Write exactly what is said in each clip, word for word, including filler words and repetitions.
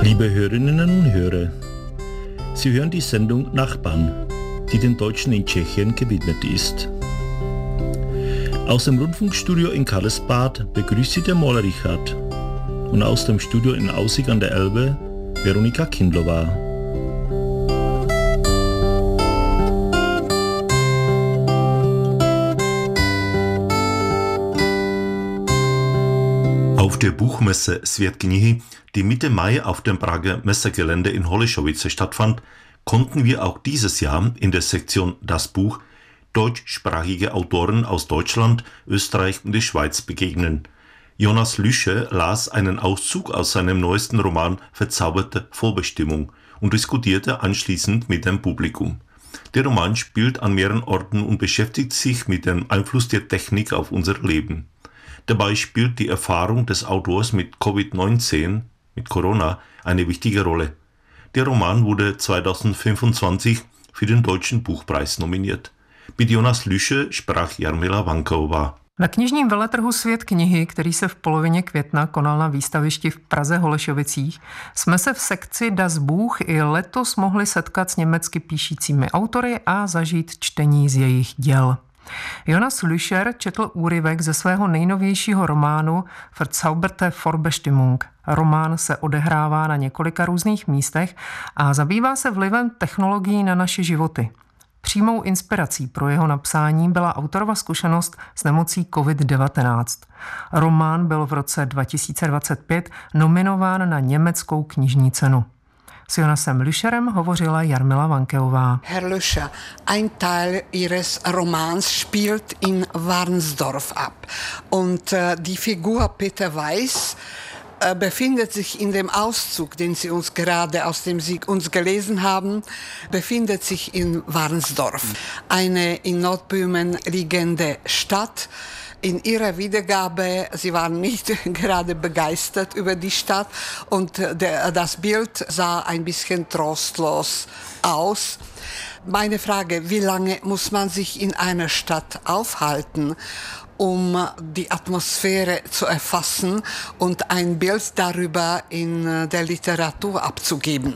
Liebe Hörerinnen und Hörer, Sie hören die Sendung Nachbarn, die den Deutschen in Tschechien gewidmet ist. Aus dem Rundfunkstudio in Karlsbad begrüßt Sie der Moller Richard und aus dem Studio in Aussig an der Elbe Veronika Kindlova. Auf der Buchmesse Svět knihy, die Mitte Mai auf dem Prager Messegelände in Holešovice stattfand, konnten wir auch dieses Jahr in der Sektion Das Buch deutschsprachige Autoren aus Deutschland, Österreich und der Schweiz begegnen. Jonas Lüscher las einen Auszug aus seinem neuesten Roman Verzauberte Vollbestimmung und diskutierte anschließend mit dem Publikum. Der Roman spielt an mehreren Orten und beschäftigt sich mit dem Einfluss der Technik auf unser Leben. Dabei spielt die Erfahrung des Autors mit Covid neunzehn, mit Corona, eine wichtige Rolle. Der Roman wurde zweitausendfünfundzwanzig für den Deutschen Buchpreis nominiert. Mit Jonas Lüscher sprach Jarmila Vanková. Na knižním veletrhu Svět knihy, který se v polovině května konal na výstavišti v Praze Holešovicích, jsme se v sekci Das Buch i letos mohli setkat s německy píšícími autory a zažít čtení z jejich děl. Jonas Lüscher četl úryvek ze svého nejnovějšího románu Verzauberte Vorbestimmung. Román se odehrává na několika různých místech a zabývá se vlivem technologií na naše životy. Přímou inspirací pro jeho napsání byla autorova zkušenost s nemocí covid devatenáct. Román byl v roce dva tisíce dvacet pět nominován na německou knižní cenu. S Jonasem Lüscherem hovořila Jarmila Vankeová. Herr Lüscher, ein Teil Ihres Romans spielt in Warnsdorf ab. Und äh, die Figur Peter Weiß äh, befindet sich in dem Auszug, den Sie uns gerade aus dem Sie uns gelesen haben, befindet sich in Warnsdorf. Eine in Nordböhmen liegende Stadt. In ihrer Wiedergabe, sie waren nicht gerade begeistert über die Stadt und der, das Bild sah ein bisschen trostlos aus. Meine Frage, wie lange muss man sich in einer Stadt aufhalten, um die Atmosphäre zu erfassen und ein Bild darüber in der Literatur abzugeben?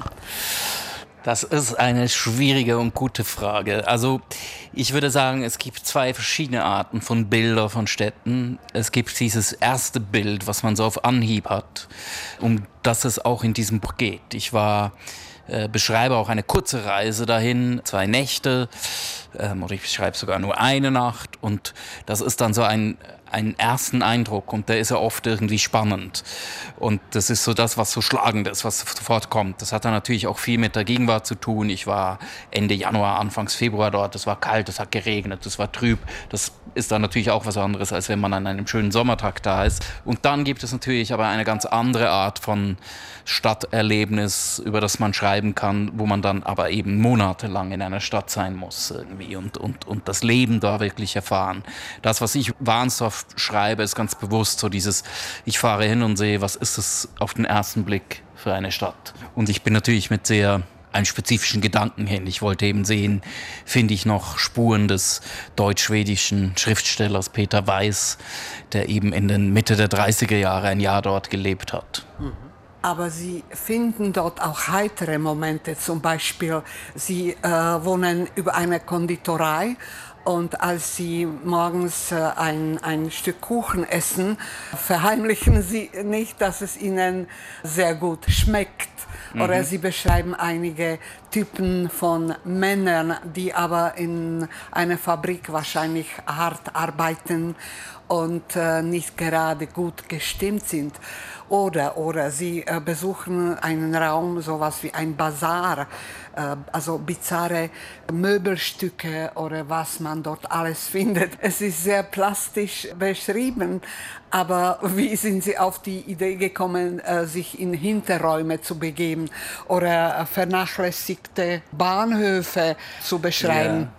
Das ist eine schwierige und gute Frage. Also ich würde sagen, es gibt zwei verschiedene Arten von Bildern von Städten. Es gibt dieses erste Bild, was man so auf Anhieb hat, um das es auch in diesem Buch geht. Ich war, äh, beschreibe auch eine kurze Reise dahin, zwei Nächte, ähm, oder ich beschreibe sogar nur eine Nacht. Und das ist dann so ein einen ersten Eindruck und der ist ja oft irgendwie spannend und das ist so das, was so schlagend ist, was sofort kommt. Das hat dann natürlich auch viel mit der Gegenwart zu tun. Ich war Ende Januar, Anfangs Februar dort, es war kalt, es hat geregnet, es war trüb. Das ist dann natürlich auch was anderes, als wenn man an einem schönen Sommertag da ist. Und dann gibt es natürlich aber eine ganz andere Art von Stadterlebnis, über das man schreiben kann, wo man dann aber eben monatelang in einer Stadt sein muss irgendwie und, und, und das Leben da wirklich erfahren. Das, was ich Warnsdorf schreibe, ist ganz bewusst so dieses, ich fahre hin und sehe, was ist es auf den ersten Blick für eine Stadt. Und ich bin natürlich mit sehr einem spezifischen Gedanken hin. Ich wollte eben sehen, finde ich noch Spuren des deutsch-schwedischen Schriftstellers Peter Weiß, der eben in den Mitte der dreißiger Jahre ein Jahr dort gelebt hat. Aber Sie finden dort auch heitere Momente, zum Beispiel, Sie äh, wohnen über einer Konditorei. Und als Sie morgens ein, ein Stück Kuchen essen, verheimlichen Sie nicht, dass es Ihnen sehr gut schmeckt. Mhm. Oder Sie beschreiben einige Typen von Männern, die aber in einer Fabrik wahrscheinlich hart arbeiten und äh, nicht gerade gut gestimmt sind. Oder, oder Sie äh, besuchen einen Raum, sowas wie ein Bazar, äh, also bizarre Möbelstücke oder was man dort alles findet. Es ist sehr plastisch beschrieben, aber wie sind Sie auf die Idee gekommen, äh, sich in Hinterräume zu begeben oder äh, vernachlässigte Bahnhöfe zu beschreiben?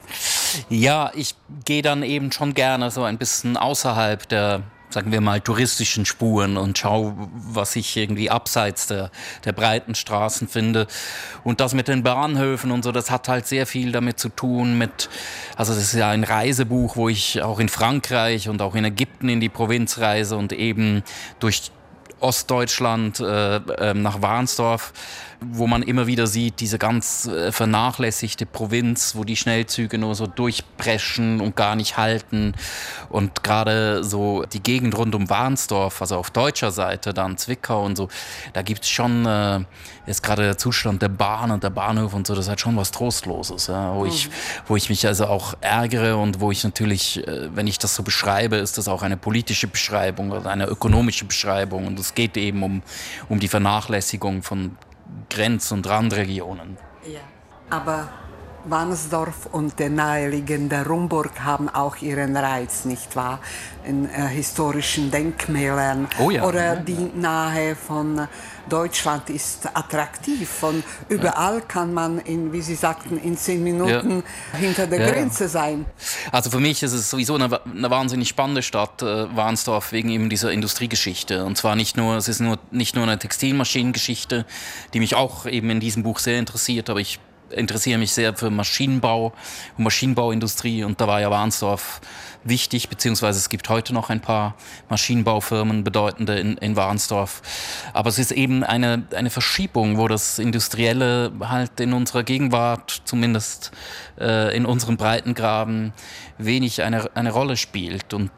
Ja. ja, ich gehe dann eben schon gerne so ein bisschen außerhalb der, sagen wir mal, touristischen Spuren und schau, was ich irgendwie abseits der, der breiten Straßen finde. Und das mit den Bahnhöfen und so, das hat halt sehr viel damit zu tun mit, also das ist ja ein Reisebuch, wo ich auch in Frankreich und auch in Ägypten in die Provinz reise und eben durch Ostdeutschland äh, äh, nach Warnsdorf, wo man immer wieder sieht, diese ganz äh, vernachlässigte Provinz, wo die Schnellzüge nur so durchpreschen und gar nicht halten. Und gerade so die Gegend rund um Warnsdorf, also auf deutscher Seite, dann Zwickau und so, da gibt es schon, äh, jetzt gerade der Zustand der Bahn und der Bahnhof und so, das ist halt schon was Trostloses, ja, wo, mhm. ich, wo ich mich also auch ärgere und wo ich natürlich, äh, wenn ich das so beschreibe, ist das auch eine politische Beschreibung oder eine ökonomische Beschreibung. Und es geht eben um, um die Vernachlässigung von Grenz- und Randregionen. Ja, aber Warnsdorf und der naheliegende Rumburg haben auch ihren Reiz, nicht wahr? In äh, historischen Denkmälern. Oh ja. Oder die Nähe von Deutschland ist attraktiv. Von überall kann man, in, wie Sie sagten, in zehn Minuten ja. hinter der ja. Grenze sein. Also für mich ist es sowieso eine, eine wahnsinnig spannende Stadt, äh, Warnsdorf, wegen eben dieser Industriegeschichte. Und zwar nicht nur, es ist nur, nicht nur eine Textilmaschinengeschichte, die mich auch eben in diesem Buch sehr interessiert, aber ich interessiere mich sehr für Maschinenbau und Maschinenbauindustrie, und da war ja Warnsdorf wichtig, beziehungsweise es gibt heute noch ein paar Maschinenbaufirmen, bedeutende in, in Warnsdorf. Aber es ist eben eine, eine Verschiebung, wo das Industrielle halt in unserer Gegenwart, zumindest äh, in unserem Breitengraben, wenig eine, eine Rolle spielt. Und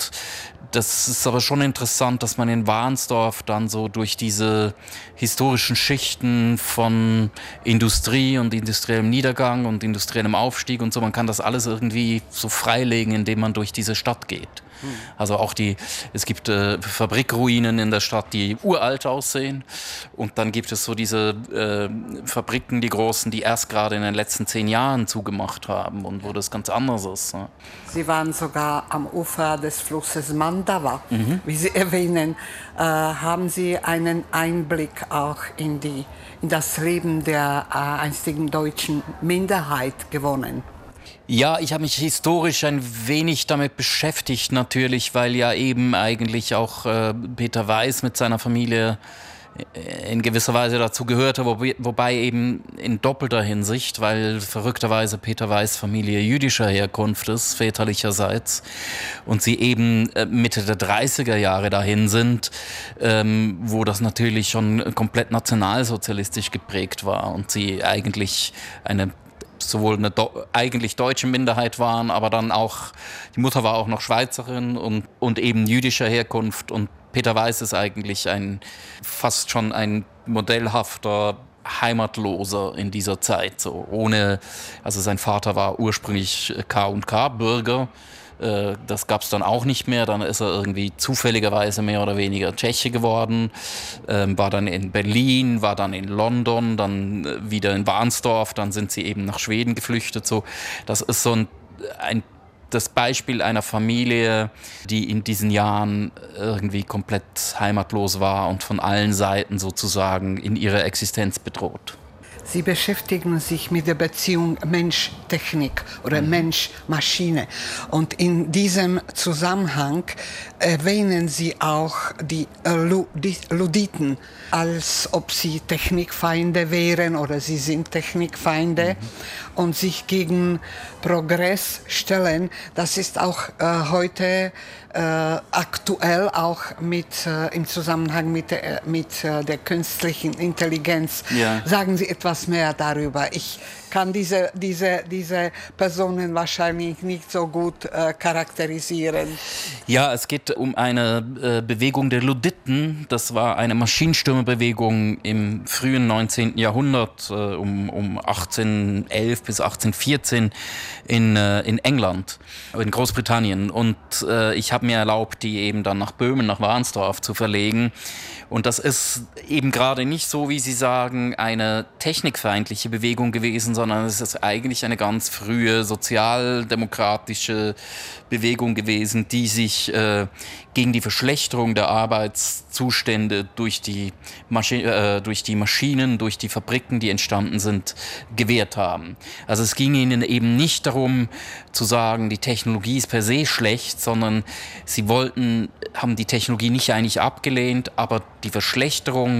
das ist aber schon interessant, dass man in Warnsdorf dann so durch diese historischen Schichten von Industrie und industriellem Niedergang und industriellem Aufstieg und so, man kann das alles irgendwie so freilegen, indem man durch diese Stadt geht. Also auch die, es gibt äh, Fabrikruinen in der Stadt, die uralt aussehen, und dann gibt es so diese äh, Fabriken, die großen, die erst gerade in den letzten zehn Jahren zugemacht haben und wo das ganz anders ist. Ja. Sie waren sogar am Ufer des Flusses Mandava, mhm. wie Sie erwähnen. Äh, haben Sie einen Einblick auch in, die, in das Leben der äh, einstigen deutschen Minderheit gewonnen? Ja, ich habe mich historisch ein wenig damit beschäftigt natürlich, weil ja eben eigentlich auch äh, Peter Weiß mit seiner Familie in gewisser Weise dazu gehörte, wo, wobei eben in doppelter Hinsicht, weil verrückterweise Peter Weiß Familie jüdischer Herkunft ist, väterlicherseits, und sie eben äh, Mitte der dreißiger Jahre dahin sind, ähm, wo das natürlich schon komplett nationalsozialistisch geprägt war und sie eigentlich eine sowohl eine do- eigentlich deutsche Minderheit waren, aber dann auch, die Mutter war auch noch Schweizerin und, und eben jüdischer Herkunft, und Peter Weiß ist eigentlich ein, fast schon ein modellhafter Heimatloser in dieser Zeit, so ohne, also sein Vater war ursprünglich K und K-Bürger, das gab es dann auch nicht mehr, dann ist er irgendwie zufälligerweise mehr oder weniger Tscheche geworden, ähm, war dann in Berlin, war dann in London, dann wieder in Warnsdorf, dann sind sie eben nach Schweden geflüchtet. So. Das ist so ein, ein das Beispiel einer Familie, die in diesen Jahren irgendwie komplett heimatlos war und von allen Seiten sozusagen in ihrer Existenz bedroht. Sie beschäftigen sich mit der Beziehung Mensch-Technik oder mhm. Mensch-Maschine. Und in diesem Zusammenhang erwähnen Sie auch die Ludditen, als ob sie Technikfeinde wären oder sie sind Technikfeinde mhm. und sich gegen Progress stellen. Das ist auch äh, heute äh, aktuell, auch mit, äh, im Zusammenhang mit, der, mit äh, der künstlichen Intelligenz. Ja. Sagen Sie etwas mehr darüber. Ich kann diese, diese, diese Personen wahrscheinlich nicht so gut äh, charakterisieren. Ja, es geht um eine äh, Bewegung der Ludditen. Das war eine Maschinenstürmerbewegung im frühen neunzehnten Jahrhundert, äh, um, um achtzehnhundertelf bis achtzehnhundertvierzehn in, äh, in England, in Großbritannien. Und äh, ich habe mir erlaubt, die eben dann nach Böhmen, nach Warnsdorf zu verlegen. Und das ist eben gerade nicht so, wie Sie sagen, eine technikfeindliche Bewegung gewesen, sondern es ist eigentlich eine ganz frühe sozialdemokratische Bewegung gewesen, die sich äh, gegen die Verschlechterung der Arbeitszustände durch die, Maschi- äh, durch die Maschinen, durch die Fabriken, die entstanden sind, gewehrt haben. Also es ging ihnen eben nicht darum zu sagen, die Technologie ist per se schlecht, sondern sie wollten, haben die Technologie nicht eigentlich abgelehnt, aber die Verschlechterung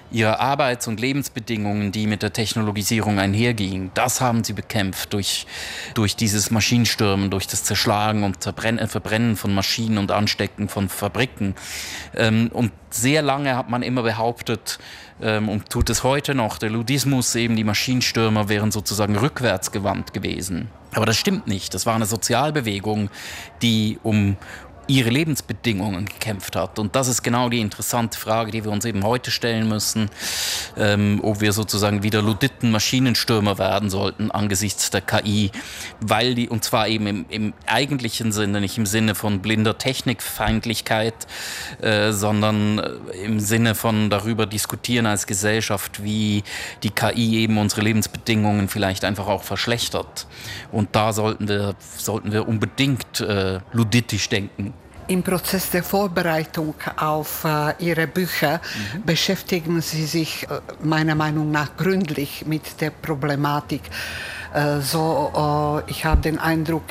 ihre Arbeits- und Lebensbedingungen, die mit der Technologisierung einhergingen, das haben sie bekämpft durch, durch dieses Maschinenstürmen, durch das Zerschlagen und Zerbrennen, Verbrennen von Maschinen und Anstecken von Fabriken. Ähm, und sehr lange hat man immer behauptet, ähm, und tut es heute noch, der Ludismus, eben die Maschinenstürmer, wären sozusagen rückwärtsgewandt gewesen. Aber das stimmt nicht. Das war eine Sozialbewegung, die um ihre Lebensbedingungen gekämpft hat. Und das ist genau die interessante Frage, die wir uns eben heute stellen müssen, ähm, ob wir sozusagen wieder Luditen Maschinenstürmer werden sollten angesichts der K I, weil die, und zwar eben im, im eigentlichen Sinne, nicht im Sinne von blinder Technikfeindlichkeit, äh, sondern im Sinne von darüber diskutieren als Gesellschaft, wie die K I eben unsere Lebensbedingungen vielleicht einfach auch verschlechtert. Und da sollten wir, sollten wir unbedingt äh, luditisch denken. Im Prozess der Vorbereitung auf äh, Ihre Bücher mhm. beschäftigen Sie sich äh, meiner Meinung nach gründlich mit der Problematik. Äh, so, äh, ich habe den Eindruck,